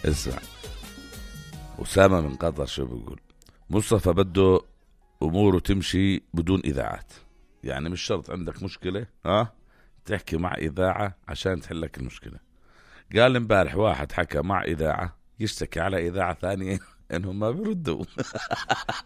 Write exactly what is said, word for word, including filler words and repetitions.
اسمع، أسامة من قطر شو بيقول؟ مصطفى بده أموره تمشي بدون إذاعات، يعني مش شرط عندك مشكلة ها تحكي مع إذاعة عشان تحلك المشكلة. قال امبارح واحد حكى مع إذاعة يشتكي على إذاعة ثانية إنهم ما بيردوا.